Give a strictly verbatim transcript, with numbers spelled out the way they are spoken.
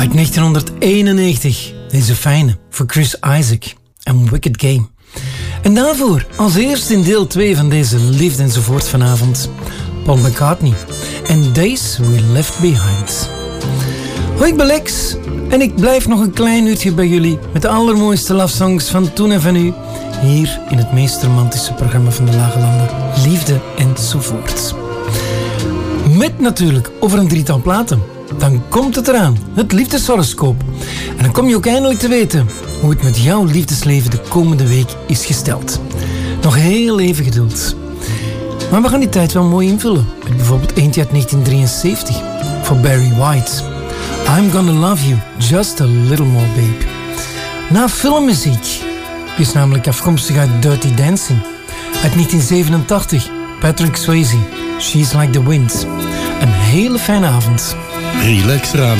Uit negentienhonderdeenennegentig, deze fijne, voor Chris Isaak en Wicked Game. En daarvoor, als eerste in deel twee van deze Liefde enzovoort vanavond, Paul McCartney en Days We Left Behind. Hoi, ik ben Lex en ik blijf nog een klein uurtje bij jullie met de allermooiste love songs van toen en van nu, hier in het meest romantische programma van de Lage Landen, Liefde enzovoort. Met natuurlijk over een drietal platen. Dan komt het eraan, het liefdeshoroscoop. En dan kom je ook eindelijk te weten hoe het met jouw liefdesleven de komende week is gesteld. Nog heel even geduld. Maar we gaan die tijd wel mooi invullen. Met bijvoorbeeld eentje uit negentien drieënzeventig voor Barry White. I'm Gonna Love You, Just a Little More Babe. Na filmmuziek. Die is namelijk afkomstig uit Dirty Dancing. Uit negentien zevenentachtig, Patrick Swayze, She's Like the Wind. Een hele fijne avond. Relax Radio.